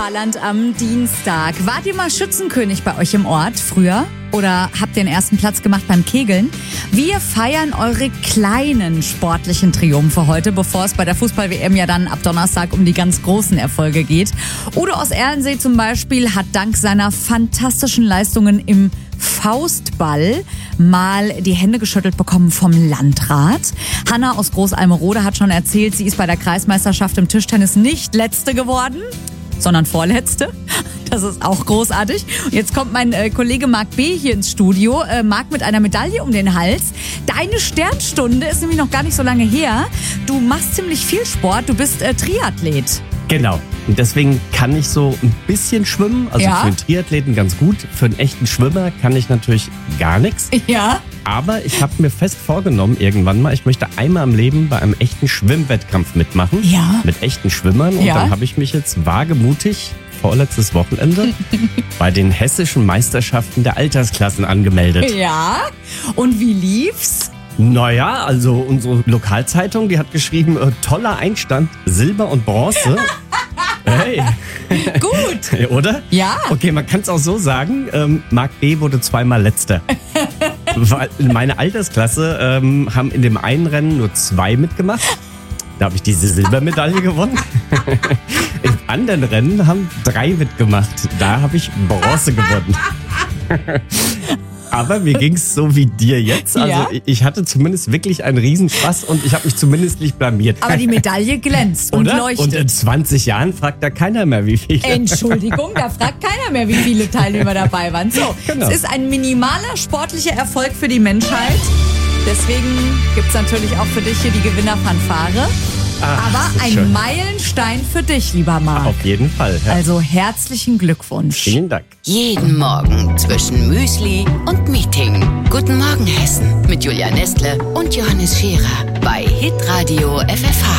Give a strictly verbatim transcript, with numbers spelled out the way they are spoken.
Saarland am Dienstag. Wart ihr mal Schützenkönig bei euch im Ort früher? Oder habt ihr den ersten Platz gemacht beim Kegeln? Wir feiern eure kleinen sportlichen Triumphe heute, bevor es bei der Fußball-W M ja dann ab Donnerstag um die ganz großen Erfolge geht. Udo aus Erlensee zum Beispiel hat dank seiner fantastischen Leistungen im Faustball mal die Hände geschüttelt bekommen vom Landrat. Hanna aus Großalmerode hat schon erzählt, sie ist bei der Kreismeisterschaft im Tischtennis nicht Letzte geworden, sondern Vorletzte. Das ist auch großartig. Und jetzt kommt mein äh, Kollege Marc B. hier ins Studio. Äh, Marc mit einer Medaille um den Hals. Deine Sternstunde ist nämlich noch gar nicht so lange her. Du machst ziemlich viel Sport. Du bist äh, Triathlet. Genau. Und deswegen kann ich so ein bisschen schwimmen. Also Ja. für einen Triathleten ganz gut. Für einen echten Schwimmer kann ich natürlich gar nichts. Ja. Aber ich habe mir fest vorgenommen irgendwann mal, ich möchte einmal im Leben bei einem echten Schwimmwettkampf mitmachen. Ja. Mit echten Schwimmern. Und Ja. dann habe ich mich jetzt wagemutig vorletztes Wochenende bei den hessischen Meisterschaften der Altersklassen angemeldet. Ja. Und wie lief's? Naja, also unsere Lokalzeitung, die hat geschrieben, äh, toller Einstand, Silber und Bronze. Hey, Gut. oder? Ja. Okay, man kann es auch so sagen, ähm, Marc B. wurde zweimal Letzter. Weil in meiner Altersklasse ähm, haben in dem einen Rennen nur zwei mitgemacht. Da habe ich diese Silbermedaille gewonnen. Im anderen Rennen haben drei mitgemacht. Da habe ich Bronze gewonnen. Aber mir ging es so wie dir jetzt. Also Ja. ich hatte zumindest wirklich einen Riesenspaß und ich habe mich zumindest nicht blamiert. Aber die Medaille glänzt und Oder? leuchtet. Und in zwanzig Jahren fragt da keiner mehr, wie viel. Entschuldigung, da fragt keiner mehr, wie viele Teilnehmer dabei waren. So, Genau. Es ist ein minimaler sportlicher Erfolg für die Menschheit. Deswegen gibt's natürlich auch für dich hier die Gewinnerfanfare. Ach, Aber so ein schön. Meilenstein für dich, lieber Marc. Auf jeden Fall. Ja. Also herzlichen Glückwunsch. Vielen Dank. Jeden Morgen zwischen Müsli und Meeting. Guten Morgen Hessen mit Julia Nestle und Johannes Scherer bei Hitradio F F H.